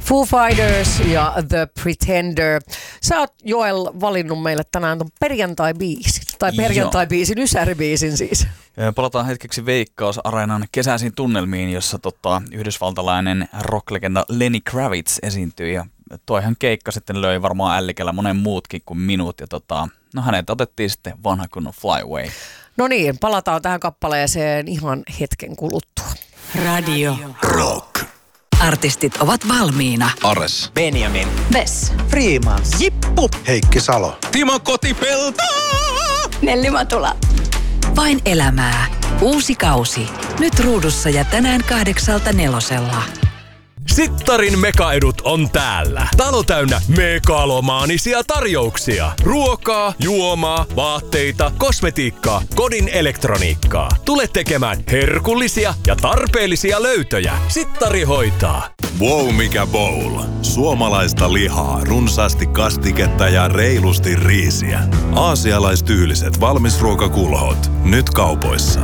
Foo Fighters ja The Pretender. Sä oot, Joel, valinnut meille tänään ton perjantai-biisin, tai perjantai-biisin, ysäribiisin siis. Palataan hetkeksi Veikkaus-areenan kesäisiin tunnelmiin, jossa yhdysvaltalainen rocklegenda Lenny Kravitz esiintyi. Ja toihan keikka sitten löi varmaan ällikällä monen muutkin kuin minut. Ja hänet otettiin sitten vanha kunnon Fly Away. No niin, palataan tähän kappaleeseen ihan hetken kuluttua. Radio Rock. Artistit ovat valmiina. Ares. Benjamin. Vess. Freemans. Jippu. Heikki Salo. Timo Kotipelto. Nelli Matula. Vain elämää. Uusi kausi. Nyt ruudussa ja tänään 8:00. Sittarin mekaedut on täällä. Talo täynnä megalomaanisia tarjouksia. Ruokaa, juomaa, vaatteita, kosmetiikkaa, kodin elektroniikkaa. Tule tekemään herkullisia ja tarpeellisia löytöjä. Sittari hoitaa. Wow, mikä bowl. Suomalaista lihaa, runsaasti kastiketta ja reilusti riisiä. Aasialaistyyliset valmisruokakulhot. Nyt kaupoissa.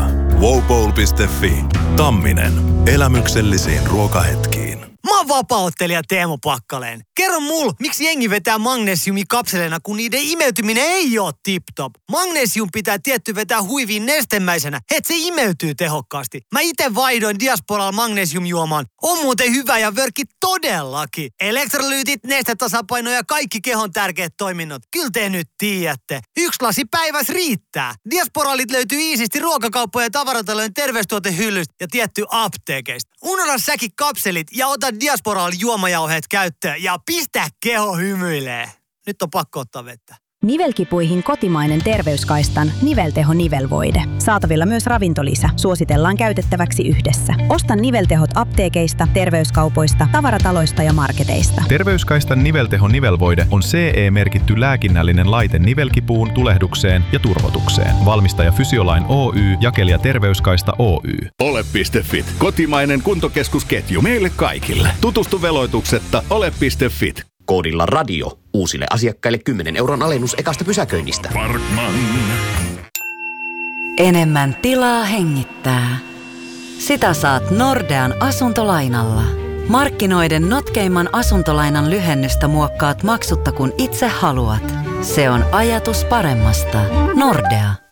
wowbowl.fi. Tamminen. Elämyksellisiin ruokahetkiin. Mä oon vapaa-ottelija Teemu Pakkaleen. Kerro mulle, miksi jengi vetää magnesiumikapseleina, kun niiden imeytyminen ei oo tip-top. Magnesium pitää tietty vetää huiviin nestemäisenä, et se imeytyy tehokkaasti. Mä ite vaihdoin Diasporalla magnesiumjuomaan. On muuten hyvä ja vörkki todellakin. Elektrolyytit, nestetasapaino ja kaikki kehon tärkeät toiminnot. Kyllä te nyt tiedätte. 1 lasi päivässä riittää. Diasporalit löytyy iisisti ruokakauppojen ja tavaratalojen terveystuotehyllystä ja tietty apteekeista. Unohda säkin kapselit ja ota Diasporal juomajauheet käyttöön ja pistä keho hymyilee. Nyt on pakko ottaa vettä. Nivelkipuihin kotimainen terveyskaistan nivelteho nivelvoide. Saatavilla myös ravintolisä. Suositellaan käytettäväksi yhdessä. Osta niveltehot apteekeista, terveyskaupoista, tavarataloista ja marketeista. Terveyskaistan nivelteho nivelvoide on CE-merkitty lääkinnällinen laite nivelkipuun, tulehdukseen ja turvotukseen. Valmistaja Fysiolain Oy, jakelija Terveyskaista Oy. Ole.fit. Kotimainen kuntokeskusketju meille kaikille. Tutustu veloituksetta ole.fit. Koodilla radio. Uusille asiakkaille 10 € alennus ekasta pysäköinnistä. Parkman. Enemmän tilaa hengittää. Sitä saat Nordean asuntolainalla. Markkinoiden notkeimman asuntolainan lyhennystä muokkaat maksutta kun itse haluat. Se on ajatus paremmasta. Nordea.